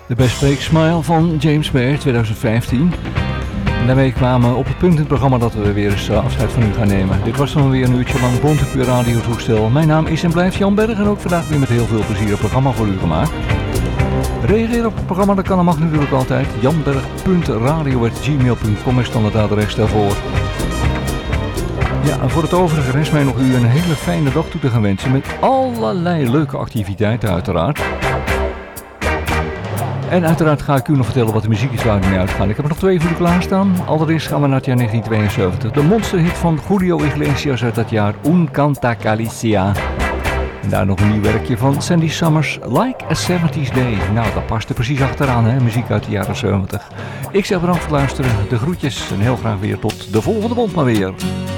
De Best Fake Smile van James Baer 2015. En daarmee kwamen we op het punt in het programma dat we weer eens afscheid van u gaan nemen. Dit was dan weer een uurtje lang Bontecuur radiotoestel. Mijn naam is en blijft Jan Berg en ook vandaag weer met heel veel plezier een programma voor u gemaakt. Reageer op het programma, dat kan en mag natuurlijk altijd. janberg.radio@gmail.com is standaardadres daarvoor. Ja, en voor het overige rest mij nog u een hele fijne dag toe te gaan wensen met allerlei leuke activiteiten uiteraard. En uiteraard ga ik u nog vertellen wat de muziek is waar we mee uitgaan. Ik heb er nog 2 voor u klaarstaan. Allereerst gaan we naar het jaar 1972. De monsterhit van Julio Iglesias uit dat jaar, Un Canta Calicia. En daar nog een nieuw werkje van Sandy Summers, Like a 70s Day. Nou, dat past er precies achteraan, hè? Muziek uit de jaren 70. Ik zeg bedankt voor het luisteren, de groetjes en heel graag weer tot de volgende bond maar weer.